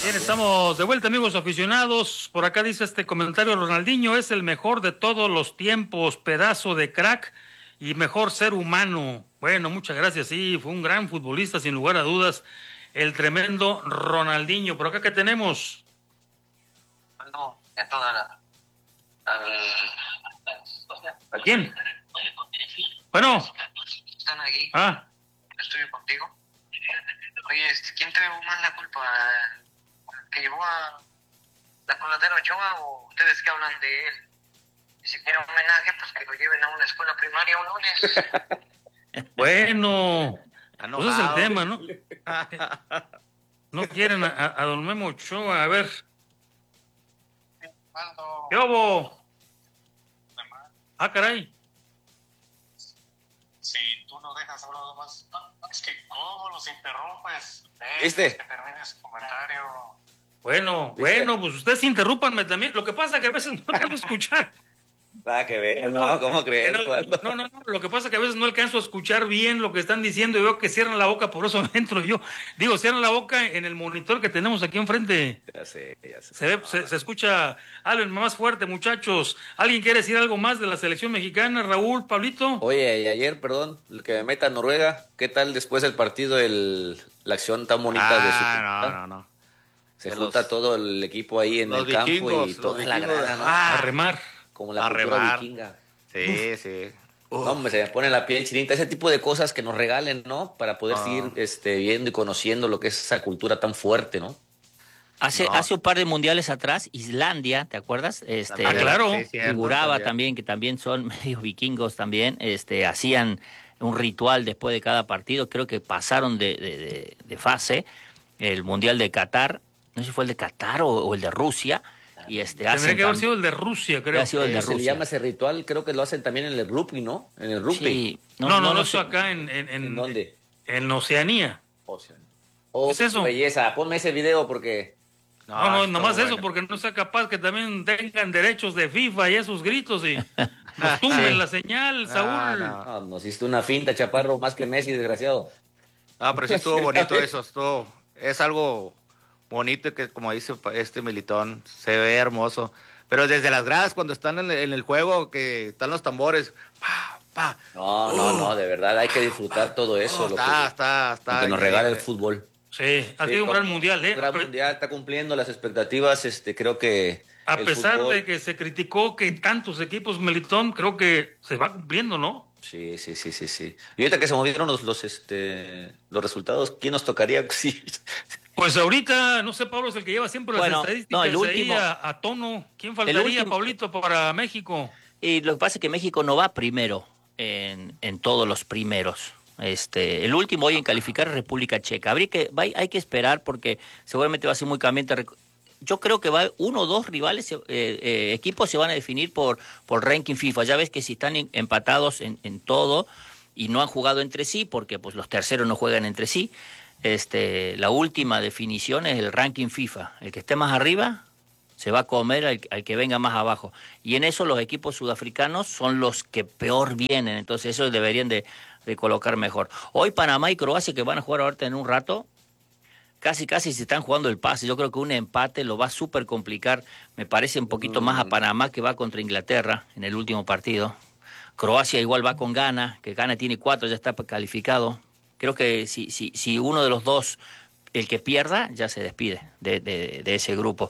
Bien, estamos de vuelta, amigos aficionados. Por acá dice este comentario: Ronaldinho es el mejor de todos los tiempos, pedazo de crack y mejor ser humano. Bueno, muchas gracias. Sí, fue un gran futbolista, sin lugar a dudas, el tremendo Ronaldinho. Por acá, ¿qué tenemos? No, a toda la... ¿A quién? Bueno. Están aquí. Estoy contigo. Oye, ¿quién te más la culpa? ¿Que llevó a la coladera Ochoa o ustedes que hablan de él? Y si quiere un homenaje, pues que lo lleven a una escuela primaria un lunes. Bueno, pues ese es el tema, ¿no? No quieren a don Memo Ochoa. A ver. ¿Qué hubo? Caray. Si tú no dejas hablar más, es que ¿cómo los interrumpes? ¿Viste? Que termines tu comentario. Bueno, pues ustedes interrúpanme también. Lo que pasa es que a veces no alcanzo a escuchar. Nada que ver, no, ¿cómo crees? No, lo que pasa es que a veces no alcanzo a escuchar bien lo que están diciendo y veo que cierran la boca, por eso entro yo. Digo, cierran la boca en el monitor que tenemos aquí enfrente. Ya sé. Se escucha algo más fuerte, muchachos. ¿Alguien quiere decir algo más de la selección mexicana? Raúl, Pablito. Oye, y ayer, perdón, el que me meta Noruega, ¿qué tal después del partido la acción tan bonita de su... No. Se junta todo el equipo ahí en el campo y toda la grada, ¿no? A remar. Como la cultura vikinga. Sí. No, hombre, se me pone la piel chinita. Ese tipo de cosas que nos regalen, ¿no? Para poder seguir viendo y conociendo lo que es esa cultura tan fuerte, ¿no? Hace un par de mundiales atrás, Islandia, ¿te acuerdas? Claro. Sí, figuraba también, que también son medios vikingos también, hacían un ritual después de cada partido. Creo que pasaron de fase el mundial de Qatar, no sé si fue el de Qatar o el de Rusia. Y tendría que haber sido el de Rusia, creo. Se le llama ese ritual, creo que lo hacen también en el rugby, ¿no? En el rugby. Sí. No, eso acá en ¿dónde? En Oceanía. ¿Qué es eso? Belleza, ponme ese video porque... No, nomás eso, porque no sea capaz que también tengan derechos de FIFA y esos gritos y nos tumben la señal, Saúl. No, nos hiciste una finta, Chaparro, más que Messi, desgraciado. Pero sí estuvo bonito eso, es algo bonito que, como dice este Militón, se ve hermoso. Pero desde las gradas, cuando están en el juego, que están los tambores, pa. No, de verdad, hay que disfrutar todo eso. Lo que nos regala el fútbol. Sí, ha sido un gran mundial, Un gran mundial, está cumpliendo las expectativas, creo que... A pesar de que se criticó que tantos equipos, Militón, creo que se va cumpliendo, ¿no? Sí. Y ahorita que se movieron los resultados, ¿quién nos tocaría? Sí. Pues ahorita, no sé, Pablo es el que lleva siempre las estadísticas el último, ahí a tono. ¿Quién faltaría, Pablito, para México? Y lo que pasa es que México no va primero en todos los primeros. El último hoy en calificar es República Checa. Hay que esperar porque seguramente va a ser muy cambiante. Yo creo que uno o dos rivales, equipos se van a definir por ranking FIFA. Ya ves que si están empatados en todo y no han jugado entre sí, porque pues los terceros no juegan entre sí, la última definición es el ranking FIFA. El que esté más arriba se va a comer al que venga más abajo. Y en eso los equipos sudafricanos son los que peor vienen. Entonces eso deberían de colocar mejor. Hoy Panamá y Croacia, que van a jugar ahorita en un rato, casi se están jugando el pase. Yo creo que un empate lo va a súper complicar. Me parece un poquito más a Panamá, que va contra Inglaterra en el último partido. Croacia igual va con Ghana, que Ghana tiene 4, ya está calificado. Creo que si uno de los dos, el que pierda, ya se despide de ese grupo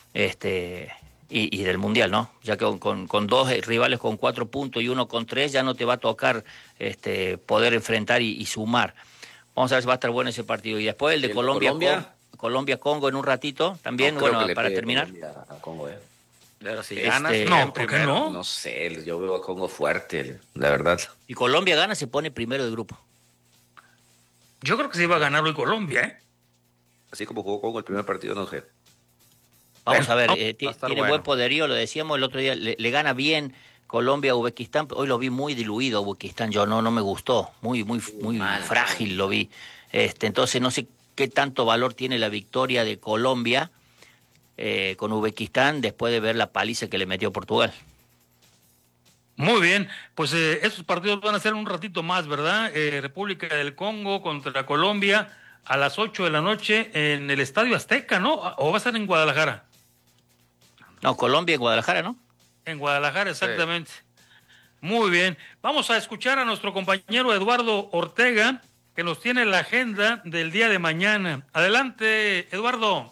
y del Mundial, ¿no? Ya que con dos rivales con 4 puntos y uno con 3, ya no te va a tocar poder enfrentar y sumar. Vamos a ver si va a estar bueno ese partido. Y después el de Colombia-Congo en un ratito, también, para terminar. A Congo, Pero si ganas, no, ¿por qué no? No sé, yo veo a Congo fuerte, la verdad. Y Colombia gana, se pone primero del grupo. Yo creo que se iba a ganar hoy Colombia, ¿eh? Así como jugó Congo el primer partido, no sé. Vamos a ver, tiene buen poderío, lo decíamos el otro día, le gana bien Colombia a Uzbekistán. Hoy lo vi muy diluido Uzbekistán, yo no me gustó, muy frágil lo vi. Entonces no sé qué tanto valor tiene la victoria de Colombia con Uzbekistán después de ver la paliza que le metió Portugal. Muy bien, pues estos partidos van a ser un ratito más, ¿verdad? República del Congo contra Colombia a las 8 de la noche en el Estadio Azteca, ¿no? ¿O va a ser en Guadalajara? No, Colombia y Guadalajara, ¿no? En Guadalajara, exactamente. Sí. Muy bien. Vamos a escuchar a nuestro compañero Eduardo Ortega, que nos tiene la agenda del día de mañana. Adelante, Eduardo.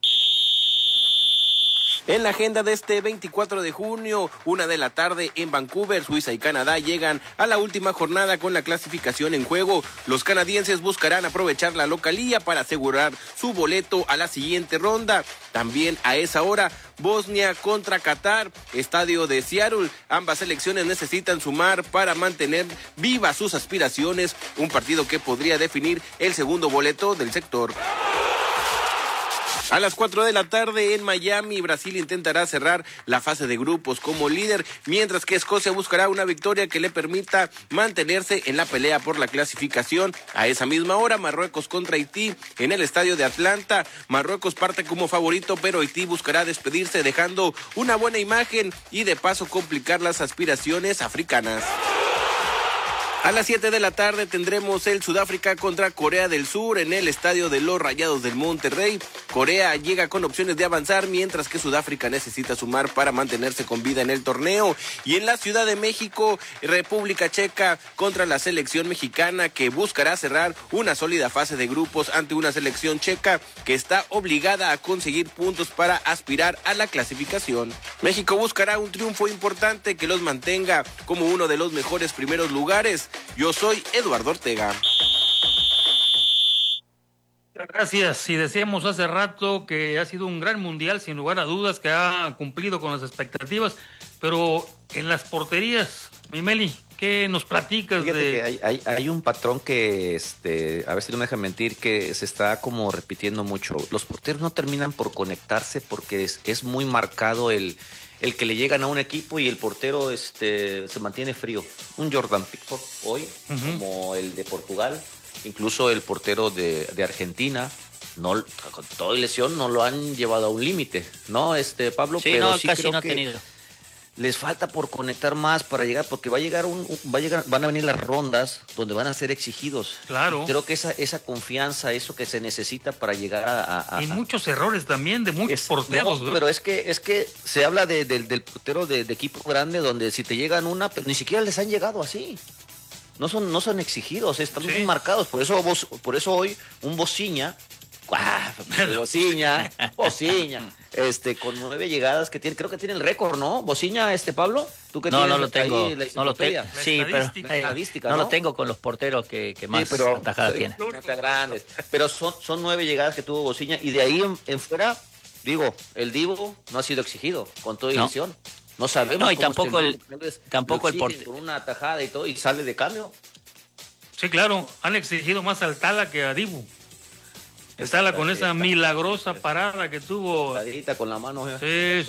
En la agenda de este 24 de junio, 1 de la tarde en Vancouver, Suiza y Canadá llegan a la última jornada con la clasificación en juego. Los canadienses buscarán aprovechar la localía para asegurar su boleto a la siguiente ronda. También a esa hora, Bosnia contra Qatar, estadio de Seattle. Ambas selecciones necesitan sumar para mantener vivas sus aspiraciones, un partido que podría definir el segundo boleto del sector. A las 4 de la tarde en Miami, Brasil intentará cerrar la fase de grupos como líder, mientras que Escocia buscará una victoria que le permita mantenerse en la pelea por la clasificación. A esa misma hora, Marruecos contra Haití en el estadio de Atlanta. Marruecos parte como favorito, pero Haití buscará despedirse dejando una buena imagen y de paso complicar las aspiraciones africanas. A las 7 de la tarde tendremos el Sudáfrica contra Corea del Sur en el estadio de los Rayados del Monterrey. Corea llega con opciones de avanzar, mientras que Sudáfrica necesita sumar para mantenerse con vida en el torneo. Y en la Ciudad de México, República Checa contra la selección mexicana, que buscará cerrar una sólida fase de grupos ante una selección checa que está obligada a conseguir puntos para aspirar a la clasificación. México buscará un triunfo importante que los mantenga como uno de los mejores primeros lugares. Yo soy Eduardo Ortega. Gracias. Y decíamos hace rato que ha sido un gran mundial, sin lugar a dudas, que ha cumplido con las expectativas, pero en las porterías, Mimeli, ¿qué nos platicas? Fíjate que hay un patrón que, a ver si no me dejan mentir, que se está como repitiendo mucho. Los porteros no terminan por conectarse porque es muy marcado el que le llegan a un equipo y el portero se mantiene frío. Un Jordan Pickford hoy, como el de Portugal, incluso el portero de Argentina, no, con toda lesión no lo han llevado a un límite, ¿no, Pablo? Sí, pero no, sí casi creo no ha que tenido. les falta por conectar más para llegar, porque van a venir las rondas donde van a ser exigidos. Claro. Y creo que esa confianza, eso que se necesita para llegar a y muchos errores también de muchos porteros. No, pero es que se habla del portero de equipo grande, donde si te llegan una, pero ni siquiera les han llegado así. No son exigidos, están muy marcados. Por eso hoy un Bociña, con 9 llegadas que tiene, creo que tiene el récord, ¿no? Bociña, Pablo, tú que no tienes lo tengo, no lo tengo. Sí, pero no lo tengo con los porteros que más atajadas tienen. Pero son 9 llegadas que tuvo Bociña, y de ahí en fuera, digo, el Divo no ha sido exigido con toda división. No sabemos. No, y tampoco el portero con una atajada y todo, y sale de cambio. Sí, claro, han exigido más al Tala que a Dibu. Tala con esa milagrosa parada que tuvo. Con la mano. Sí.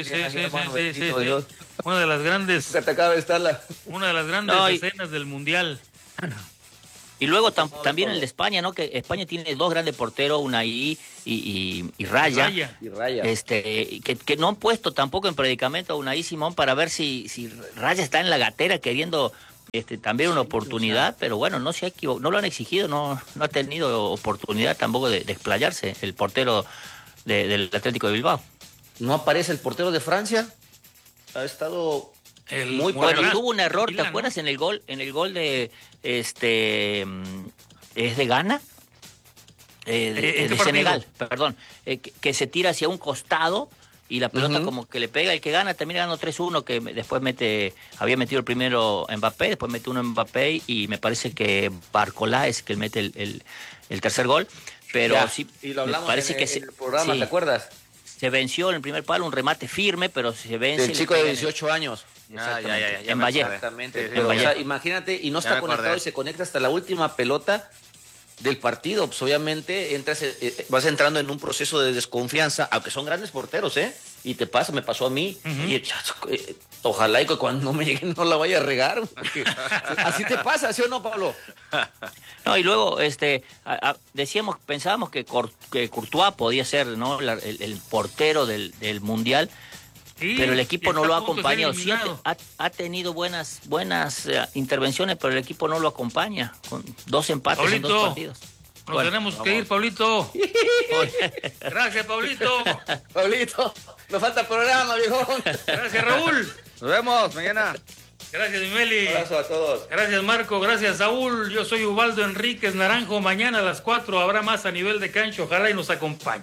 Una de las grandes. Una de las grandes escenas del mundial. Y luego también el de España, ¿no? Que España tiene 2 grandes porteros, Unai y Raya. Que no han puesto tampoco en predicamento a Unai Simón para ver si Raya está en la gatera queriendo también una oportunidad, pero bueno, no lo han exigido, no ha tenido oportunidad tampoco de explayarse el portero del Atlético de Bilbao. ¿No aparece el portero de Francia? Ha estado muy bueno. Tuvo un error, ¿te acuerdas? En el gol de es de Ghana, de Senegal, perdón, que se tira hacia un costado y la pelota como que le pega, el que gana termina ganando 3-1, que después había metido el primero Mbappé, después mete uno Mbappé y me parece que Barcola es que mete el tercer gol, pero sí, y lo hablamos parece en el programa, ¿te acuerdas? Se venció en el primer palo, un remate firme, pero se vence. El chico de 18 años. Exactamente. En Valle. Exactamente. Pero, o sea, imagínate, y no está conectado y se conecta hasta la última pelota del partido. Pues obviamente vas entrando en un proceso de desconfianza, aunque son grandes porteros, y me pasó a mí. Y ojalá y que cuando no me llegue no la vaya a regar. Así te pasa, ¿sí o no, Pablo? No, y luego pensábamos que Courtois podía ser, ¿no? el portero del Mundial. Sí, pero el equipo no lo ha acompañado. Sí, ha tenido buenas intervenciones, pero el equipo no lo acompaña. Con 2 empates en 2 partidos. Nos tenemos que ir, Pablito. Gracias, Pablito. Pablito, nos falta programa, viejón. Gracias, Raúl. Nos vemos mañana. Gracias, Mimeli. Un abrazo a todos. Gracias, Marco. Gracias, Saúl. Yo soy Ubaldo Enríquez Naranjo. Mañana a las 4 habrá más a nivel de cancha. Ojalá y nos acompañe.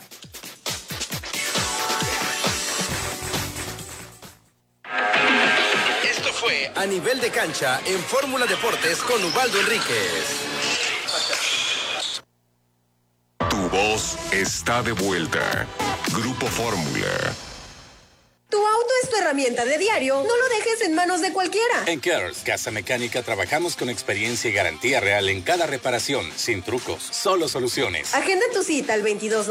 Esto fue A Nivel de Cancha en Fórmula Deportes con Ubaldo Enríquez. Tu voz está de vuelta. Grupo Fórmula. Tu auto es tu herramienta de diario. No lo dejes en manos de cualquiera. En Cares Casa Mecánica trabajamos con experiencia y garantía real en cada reparación, sin trucos, solo soluciones. Agenda tu cita al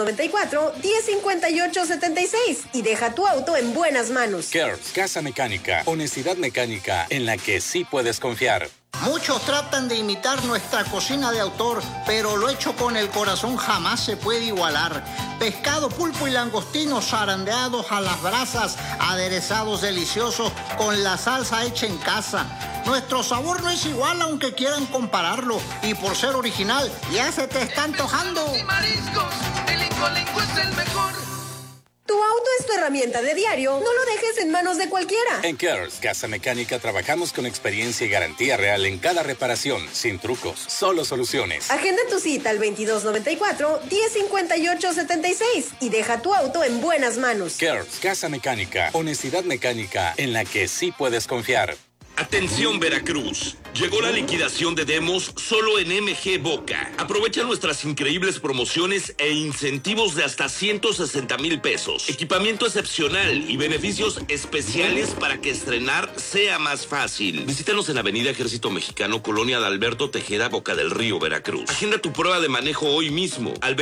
2294-1058-76 y deja tu auto en buenas manos. Cares Casa Mecánica, honestidad mecánica en la que sí puedes confiar. Muchos tratan de imitar nuestra cocina de autor, pero lo hecho con el corazón jamás se puede igualar. Pescado, pulpo y langostinos zarandeados a las brasas, aderezados deliciosos con la salsa hecha en casa. Nuestro sabor no es igual aunque quieran compararlo, y por ser original ya se te está antojando. Y mariscos, el Incolenco es el mejor. Tu auto es tu herramienta de diario. No lo dejes en manos de cualquiera. En Cares Casa Mecánica trabajamos con experiencia y garantía real en cada reparación, sin trucos, solo soluciones. Agenda tu cita al 2294-1058-76 y deja tu auto en buenas manos. Cares Casa Mecánica, honestidad mecánica en la que sí puedes confiar. Atención Veracruz, llegó la liquidación de demos solo en MG Boca. Aprovecha nuestras increíbles promociones e incentivos de hasta 160,000 pesos. Equipamiento excepcional y beneficios especiales para que estrenar sea más fácil. Visítanos en Avenida Ejército Mexicano, Colonia de Alberto Tejeda, Boca del Río, Veracruz. Agenda tu prueba de manejo hoy mismo al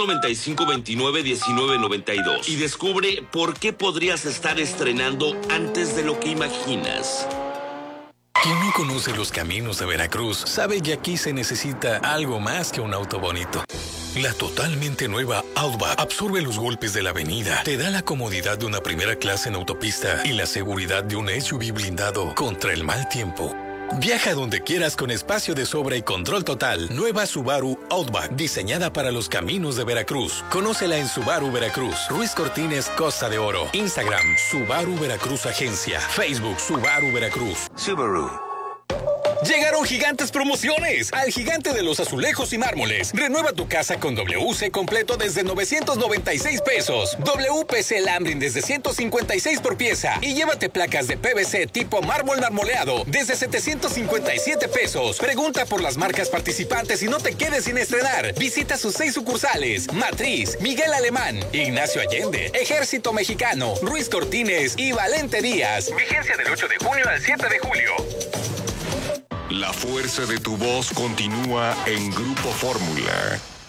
2295-291992 y descubre por qué podrías estar estrenando antes de lo que imaginas. Quien no conoce los caminos de Veracruz sabe que aquí se necesita algo más que un auto bonito. La totalmente nueva Outback absorbe los golpes de la avenida, te da la comodidad de una primera clase en autopista y la seguridad de un SUV blindado contra el mal tiempo. Viaja donde quieras con espacio de sobra y control total. Nueva Subaru Outback, diseñada para los caminos de Veracruz. Conócela en Subaru Veracruz. Ruiz Cortines, Costa de Oro. Instagram, Subaru Veracruz Agencia. Facebook, Subaru Veracruz. Subaru. Llegaron gigantes promociones al Gigante de los Azulejos y Mármoles. Renueva tu casa con WC completo desde 996 pesos. WPC Lambrin desde 156 por pieza. Y llévate placas de PVC tipo mármol marmoleado desde 757 pesos. Pregunta por las marcas participantes y no te quedes sin estrenar. Visita sus 6 sucursales: Matriz, Miguel Alemán, Ignacio Allende, Ejército Mexicano, Ruiz Cortines y Valente Díaz. Vigencia del 8 de junio al 7 de julio. La fuerza de tu voz continúa en Grupo Fórmula.